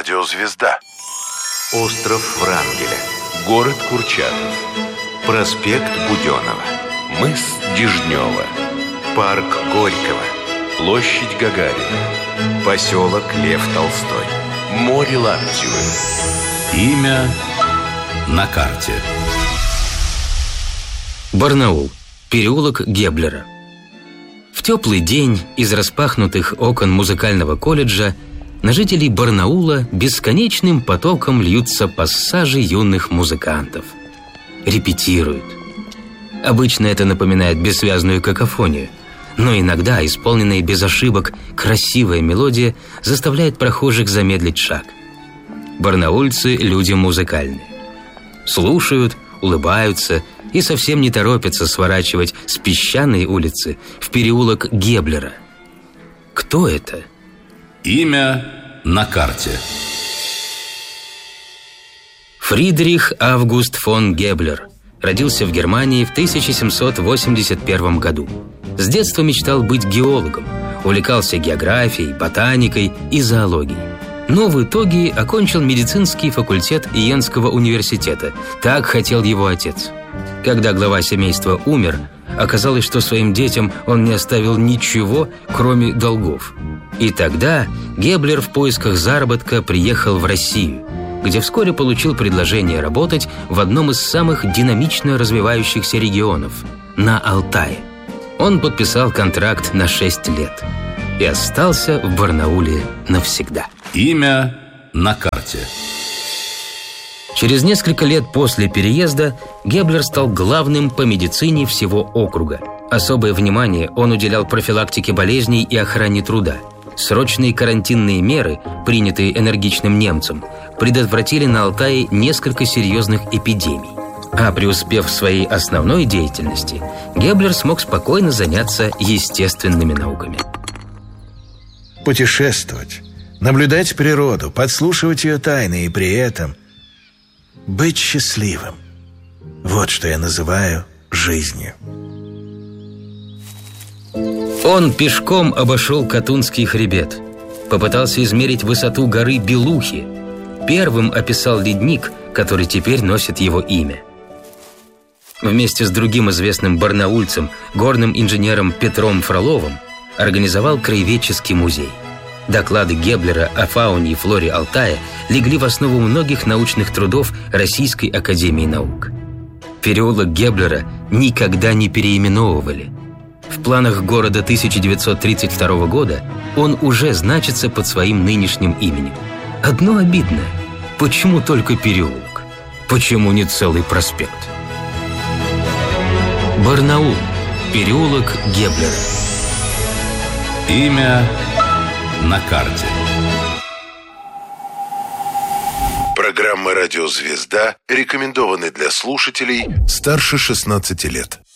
Радиозвезда. Остров Врангеля. Город Курчатов. Проспект Буденова. Мыс Дежнева. Парк Горького. Площадь Гагарина. Поселок Лев Толстой. Море Лаптевы. Имя на карте. Барнаул. Переулок Геблера. В теплый день из распахнутых окон музыкального колледжа на жителей Барнаула бесконечным потоком льются пассажи юных музыкантов. Репетируют. Обычно это напоминает бессвязную какофонию, но иногда, исполненная без ошибок, красивая мелодия заставляет прохожих замедлить шаг. Барнаульцы – люди музыкальные. Слушают, улыбаются и совсем не торопятся сворачивать с песчаной улицы в переулок Геблера. Кто это? Имя на карте. Фридрих Август фон Геблер родился в Германии в 1781 году. С детства мечтал быть геологом, увлекался географией, ботаникой и зоологией. Но в итоге окончил медицинский факультет Йенского университета. Так хотел его отец. Когда глава семейства умер, оказалось, что своим детям он не оставил ничего, кроме долгов. И тогда Геблер в поисках заработка приехал в Россию, где вскоре получил предложение работать в одном из самых динамично развивающихся регионов – на Алтае. Он подписал контракт на 6 лет и остался в Барнауле навсегда. Имя на карте. Через несколько лет после переезда Геблер стал главным по медицине всего округа. Особое внимание он уделял профилактике болезней и охране труда. Срочные карантинные меры, принятые энергичным немцем, предотвратили на Алтае несколько серьезных эпидемий. А преуспев в своей основной деятельности, Геблер смог спокойно заняться естественными науками. Путешествовать, наблюдать природу, подслушивать ее тайны и при этом быть счастливым. Вот что я называю жизнью. Он пешком обошел Катунский хребет, попытался измерить высоту горы Белухи, первым описал ледник, который теперь носит его имя. Вместе с другим известным барнаульцем, горным инженером Петром Фроловым, организовал краеведческий музей. Доклады Геблера о фауне и флоре Алтая легли в основу многих научных трудов Российской академии наук. Переулок Геблера никогда не переименовывали. В планах города 1932 года он уже значится под своим нынешним именем. Одно обидно. Почему только переулок? Почему не целый проспект? Барнаул. Переулок Геблера. Имя на карте. Программа «Радиозвезда» рекомендованы для слушателей старше 16 лет.